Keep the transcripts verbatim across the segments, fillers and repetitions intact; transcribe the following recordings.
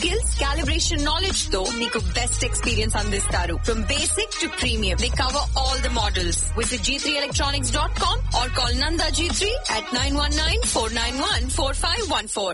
Skills calibration knowledge తో మీకు best experience అందిస్తారు. From basic to premium they cover all the models. Visit G three electronics dot com or call Nanda G three at nine one nine four nine one four five one four.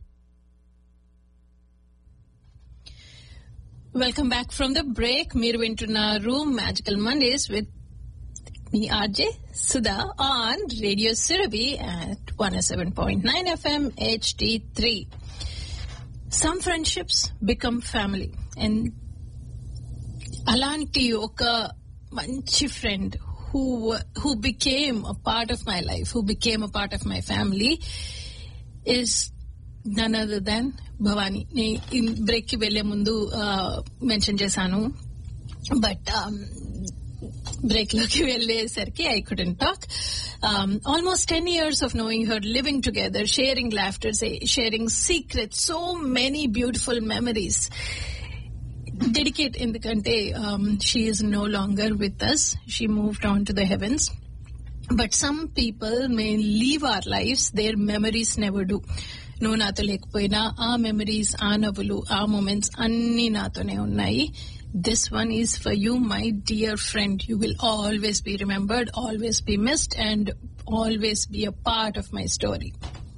Welcome back from the break. మీరు వింటున్నారు magical Mondays with me RJ Sudha on radio Surabhi at one seven point nine FM H D three. Some friendships become family. And అలాంటి ఒక మంచి friend who who became a part of my life, who became a part of my family is none other than Bhavani. నేను break కి వెళ్లే ముందు mention చేశాను, but break లోకి వెళ్లేసరికి I couldn't talk. Almost ten years of knowing her, living together, sharing laughter, sharing secrets, so many beautiful memories. Dedicate ఎందుకంటే she is no longer with us. She moved on to the heavens. But some people may leave our lives, their memories never do. నువ్వు నాతో లేకపోయినా ఆ memories, ఆ నవ్వులు, ఆ moments అన్ని నాతోనే ఉన్నాయి. This one is for you, my dear friend. You will always be remembered, always be missed, and always be a part of my story.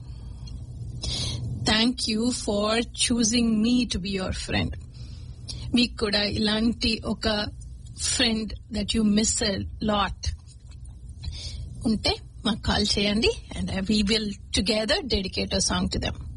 Thank you for choosing me to be your friend. మీకు కూడా ఇలాంటి ఒక friend that you miss a lot ఉంటే మాకు call చేయండి, and we will together dedicate a song to them.